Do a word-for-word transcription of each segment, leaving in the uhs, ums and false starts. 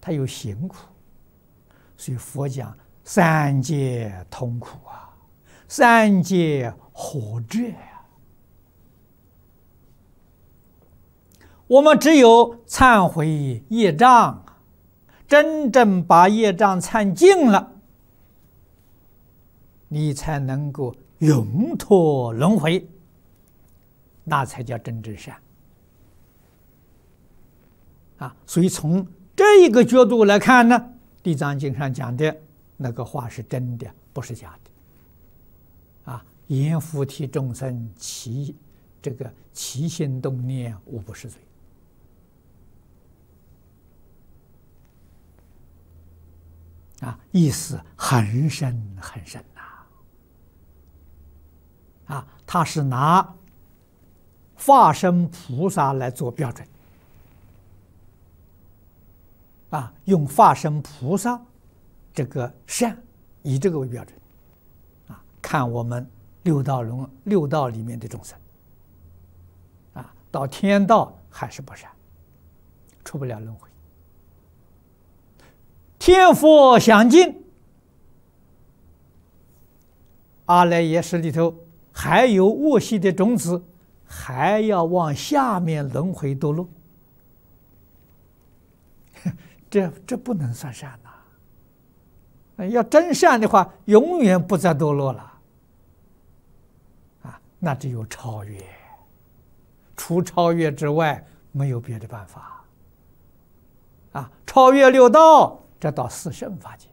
它有行苦，所以佛讲三界同苦啊，三界合遮呀。我们只有忏悔业障，真正把业障忏尽了，你才能够永脱轮回，那才叫真正善啊！所以从这一个角度来看呢，《地藏经》上讲的那个话是真的，不是假的啊！阎浮提众生起这个起心动念，无不是罪啊！意思很深很深呐！啊，他是拿化身菩萨来做标准啊，用化身菩萨这个善以这个为标准啊，看我们六道轮六道里面的众生啊，到天道还是不善，出不了轮回。天佛想尽，阿赖耶识里头还有恶习的种子，还要往下面轮回堕落，这这不能算善呐！要真善的话，永远不再堕落了啊！那只有超越，除超越之外，没有别的办法啊！超越六道，这到四圣法界，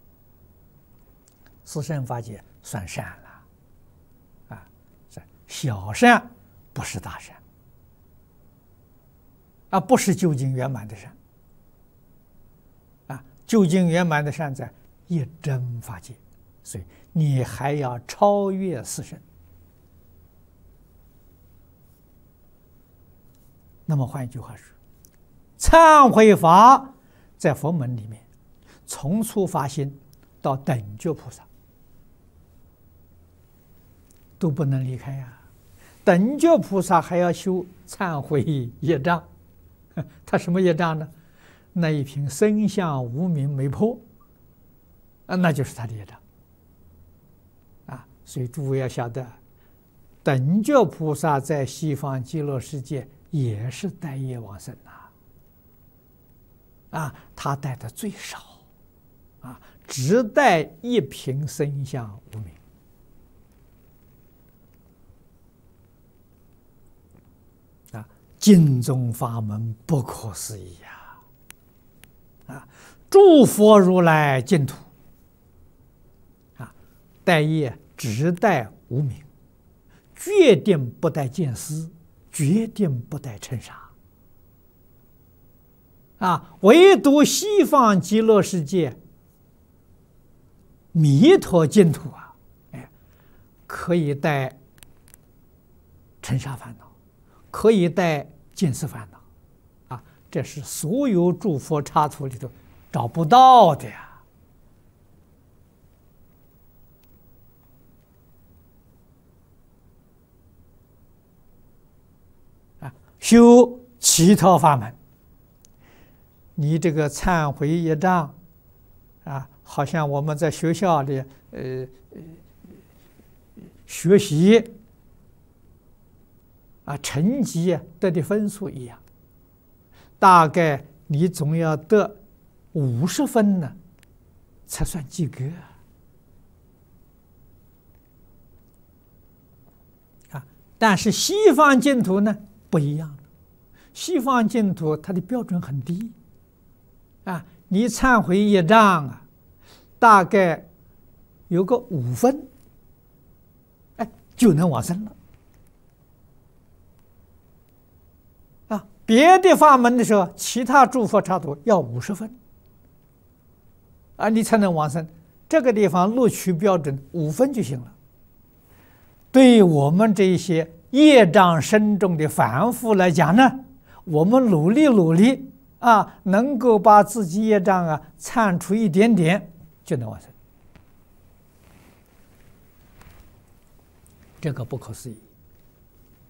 四圣法界算善了啊！小善不是大善啊，不是究竟圆满的善啊！究竟圆满的善在一真法界，所以你还要超越四圣。那么换一句话说，忏悔法在佛门里面，从初发心到等觉菩萨都不能离开呀。等觉菩萨还要修忏悔业障，他什么业障呢？那一瓶身相无明没破啊，那就是他的业障啊。所以诸位要晓得，等觉菩萨在西方极乐世界也是带业往生呐啊，他带的最少啊，只带一瓶身相无明。净宗法门不可思议呀！啊，诸佛如来净土啊，带业只带无明，决定不带见思，决定不带尘沙啊！唯独西方极乐世界弥陀净土啊，哎，可以带尘沙烦恼，可以带见思烦恼啊，这是所有诸佛刹土里头找不到的呀！啊，修其他法门，你这个忏悔业障啊，好像我们在学校里呃学习啊，成绩得的分数一样，大概你总要得五十分呢，才算及格啊。但是西方净土呢不一样，西方净土它的标准很低啊，你忏悔业障啊，大概有个五分，哎，就能往生了。别的法门的时候，其他诸佛刹土要五十分啊，你才能往生。这个地方录取标准五分就行了。对我们这些业障深重的凡夫来讲呢，我们努力努力啊，能够把自己业障啊忏除一点点，就能往生。这个不可思议。